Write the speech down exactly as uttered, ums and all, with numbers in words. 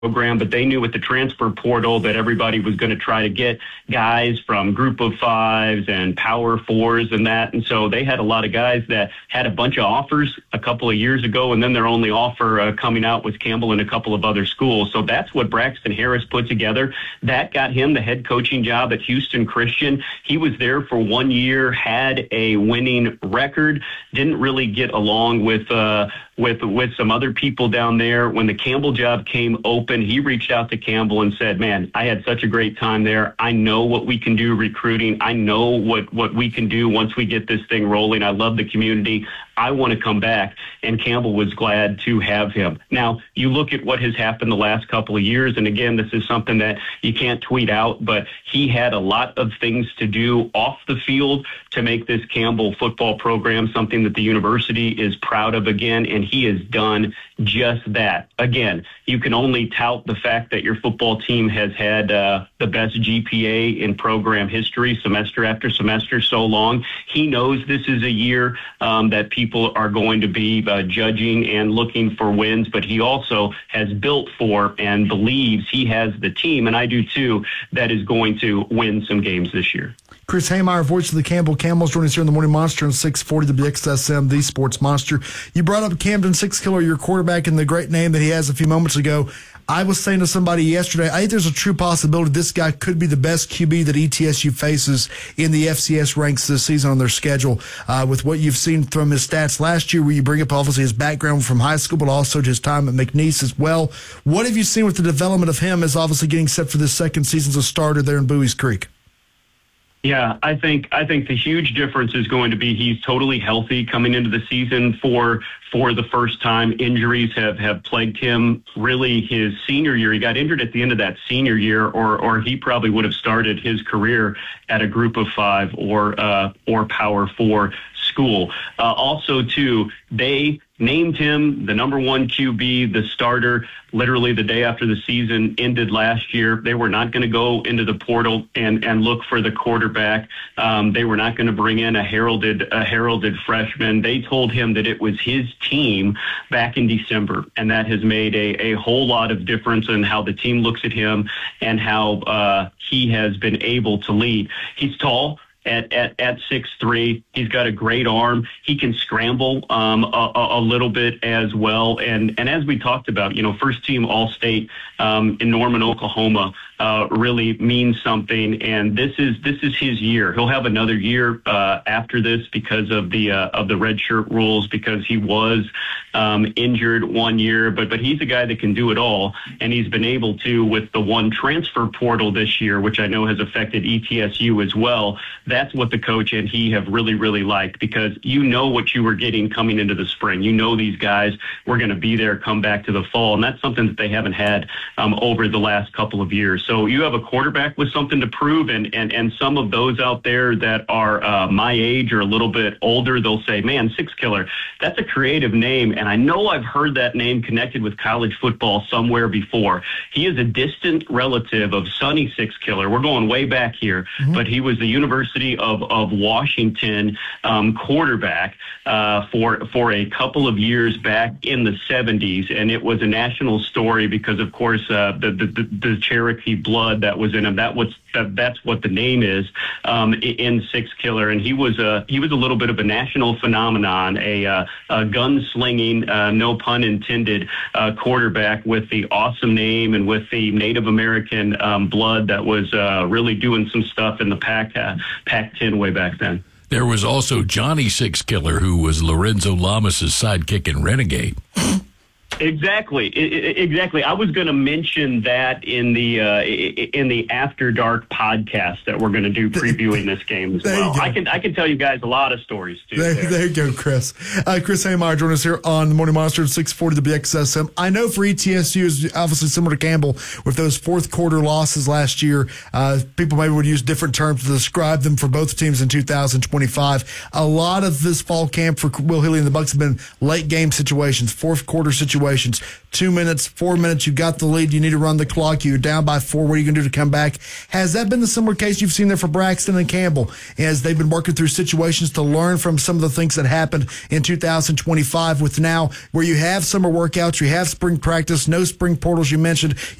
program, but they knew with the transfer portal that everybody was going to try to get guys from group of fives and power fours and that. And so they had a lot of guys that had a bunch of offers a couple of years ago, and then their only offer uh, coming out was Campbell and a couple of other schools. So that's what Braxton Harris put together. That got him the head coaching job at Houston Christian. He was there for one year, had a winning record, didn't really get along with uh, with with some other people down there. When the Campbell job came open, he reached out to Campbell and said, man, I had such a great time there. I know what we can do recruiting. I know what, what we can do once we get this thing rolling. I love the community. I want to come back. And Campbell was glad to have him. Now, you look at what has happened the last couple of years, and again, this is something that you can't tweet out, but he had a lot of things to do off the field to make this Campbell football program something that the university is proud of again, and he has done just that. Again, you can only tout the fact that your football team has had uh, the best G P A in program history semester after semester so long. He knows this is a year um, that people are going to be uh, judging and looking for wins, but he also has built for and believes he has the team, and I do too, that is going to win some games this year. Chris Haymeyer, voice of the Campbell Camels, joining us here in the Morning Monster on six forty W X S M, the Sports Monster. You brought up Camden Six-Killer, your quarterback, and the great name that he has a few moments ago. I was saying to somebody yesterday, I think there's a true possibility this guy could be the best Q B that E T S U faces in the F C S ranks this season on their schedule. Uh, with what you've seen from his stats last year, where you bring up obviously his background from high school, but also his time at McNeese as well. What have you seen with the development of him as obviously getting set for this second season as a starter there in Bowie's Creek? Yeah, I think I think the huge difference is going to be he's totally healthy coming into the season for for the first time. Injuries have, have plagued him really his senior year. He got injured at the end of that senior year, or or he probably would have started his career at a group of five or uh, or power four school. Uh, also, too, they named him the number one Q B, the starter, literally the day after the season ended last year. They were not going to go into the portal and, and look for the quarterback. Um, they were not going to bring in a heralded a heralded freshman. They told him that it was his team back in December, and that has made a, a whole lot of difference in how the team looks at him and how uh, he has been able to lead. He's tall. At, at, at six three, he's got a great arm. He can scramble um, a, a little bit as well. And, and as we talked about, you know, first team All-State um, in Norman, Oklahoma uh, really means something. And this is this is his year. He'll have another year uh, after this because of the uh, of the redshirt rules, because he was um, injured one year. But but he's a guy that can do it all, and he's been able to with the one transfer portal this year, which I know has affected E T S U as well. That's what the coach and he have really, really liked, because you know what you were getting coming into the spring. You know these guys were going to be there, come back to the fall, and that's something that they haven't had um, over the last couple of years. So you have a quarterback with something to prove, and and, and some of those out there that are uh, my age or a little bit older, they'll say, man, Six-Killer, that's a creative name, and I know I've heard that name connected with college football somewhere before. He is a distant relative of Sonny Six-Killer. We're going way back here, mm-hmm. but he was the University of, of Washington um, quarterback uh, for for a couple of years back in the seventies, and it was a national story because, of course, uh, the, the the Cherokee blood that was in him. That was that, that's what the name is um, in Six-Killer, and he was a he was a little bit of a national phenomenon, a, uh, a gunslinging, uh, no pun intended, uh, quarterback with the awesome name and with the Native American um, blood that was uh, really doing some stuff in the Pac uh, Pac ten way back then. There was also Johnny Six-Killer, who was Lorenzo Lamas' sidekick in Renegade. Exactly, exactly. I was going to mention that in the uh, in the After Dark podcast that we're going to do previewing this game as well. I can I can tell you guys a lot of stories too. There, there. there you go, Chris. Uh, Chris Haymeyer joining us here on the Morning Monster at six forty W X S M. I know for E T S U is obviously similar to Campbell with those fourth quarter losses last year. Uh, people maybe would use different terms to describe them for both teams in two thousand twenty-five. A lot of this fall camp for Will Healy and the Bucs have been late game situations, fourth quarter situations. situations. Two minutes, four minutes, you've got the lead, you need to run the clock, you're down by four, what are you going to do to come back? Has that been the similar case you've seen there for Braxton and Campbell as they've been working through situations to learn from some of the things that happened in two thousand twenty-five with now where you have summer workouts, you have spring practice, no spring portals you mentioned,